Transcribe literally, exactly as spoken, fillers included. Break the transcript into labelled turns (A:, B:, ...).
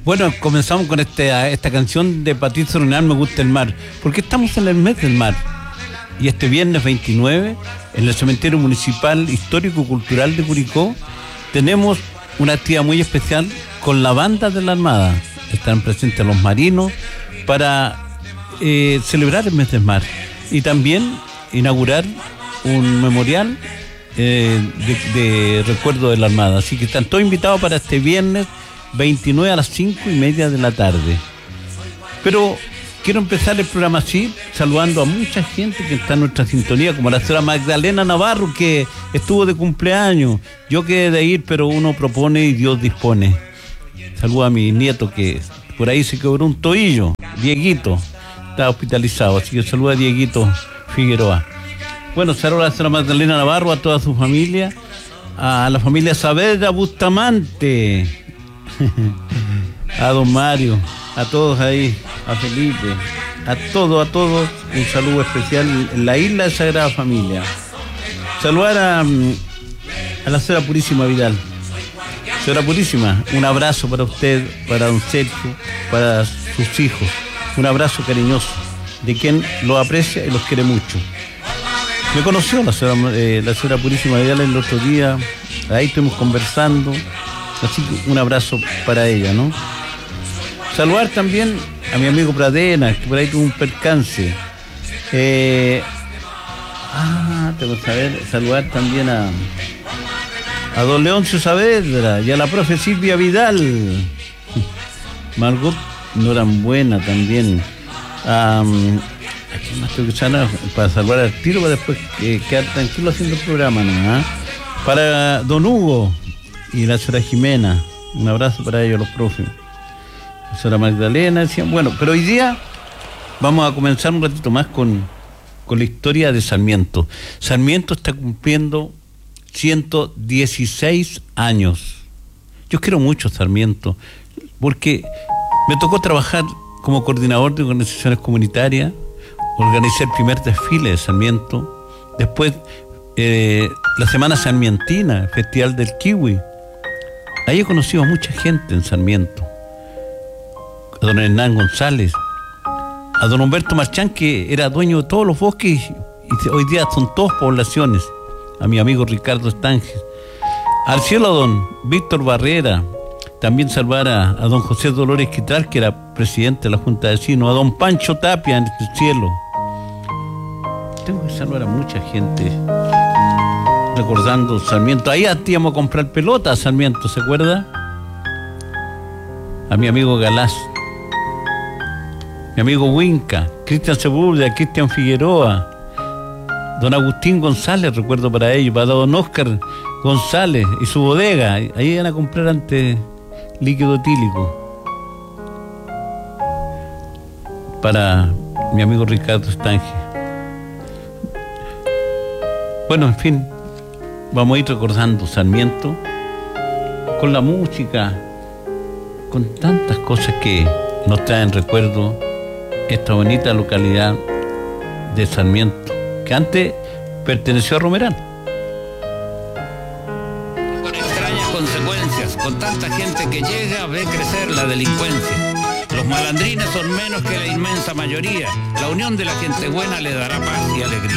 A: Bueno, comenzamos con este, esta canción de Patricio Renal, Me gusta el mar, porque estamos en el mes del mar. Y este viernes veintinueve, en el Cementerio Municipal Histórico Cultural de Curicó, tenemos una actividad muy especial con la banda de la Armada. Estarán presentes los marinos para eh, celebrar el mes del mar y también inaugurar un memorial eh, de, de recuerdo de la Armada. Así que están todos invitados para este viernes veintinueve a las cinco y media de la tarde. Pero quiero empezar el programa así, saludando a mucha gente que está en nuestra sintonía, como la señora Magdalena Navarro, que estuvo de cumpleaños. Yo quedé de ir, pero uno propone y Dios dispone. Saludo a mi nieto que por ahí se quebró un tobillo, Dieguito, está hospitalizado, así que saludo a Dieguito Figueroa. Bueno, saludo a la señora Magdalena Navarro, a toda su familia, a la familia Saavedra Bustamante, a don Mario, a todos ahí, a Felipe, a todos, a todos, un saludo especial en la isla de Sagrada Familia. Saludar a, a la señora Purísima Vidal. Señora Purísima, un abrazo para usted, para don Sergio, para sus hijos, un abrazo cariñoso, de quien los aprecia y los quiere mucho. Me conoció la señora, eh, la señora Purísima Vidal el otro día, ahí estuvimos conversando, así que un abrazo para ella, ¿no? Saludar también a mi amigo Pradena, que por ahí tuvo un percance. Eh, ah, tengo que saber, saludar también a, a don Leoncio Saavedra y a la profe Silvia Vidal. Margot Norambuena también. Um, ¿A quién más tengo que sanar? Para saludar al tiro, para después eh, quedar tranquilo haciendo el programa, ¿no? ¿Ah? Para don Hugo y la señora Jimena, un abrazo para ellos, los profes. La señora Magdalena, decían, bueno, pero hoy día vamos a comenzar un ratito más con, con la historia de Sarmiento. Sarmiento está cumpliendo ciento dieciséis años. Yo quiero mucho Sarmiento, porque me tocó trabajar como coordinador de organizaciones comunitarias, organizé el primer desfile de Sarmiento, después eh, la Semana Sarmientina, el Festival del Kiwi. Ahí he conocido a mucha gente en Sarmiento. A don Hernán González, a don Humberto Marchán, que era dueño de todos los bosques y hoy día son todas poblaciones, a mi amigo Ricardo Estanges, al cielo a don Víctor Barrera, también salvar a, a don José Dolores Quitral, que era presidente de la Junta de Vecinos, a don Pancho Tapia en el cielo. Tengo que saludar a mucha gente recordando Sarmiento. Ahí íbamos a comprar pelota a Sarmiento, ¿se acuerda? A mi amigo Galás, mi amigo Winca, Cristian Sepúlveda, Cristian Figueroa, don Agustín González, recuerdo para ellos, para don Óscar González y su bodega. Ahí iban a comprar antes líquido etílico. Para mi amigo Ricardo Estange. Bueno, en fin, vamos a ir recordando Sarmiento con la música, con tantas cosas que nos traen recuerdo esta bonita localidad de Sarmiento, que antes perteneció a Romerán.
B: Con extrañas consecuencias, con tanta gente que llega, ve crecer la delincuencia. Los malandrines son menos que la inmensa mayoría. La unión de la gente buena le dará paz y alegría.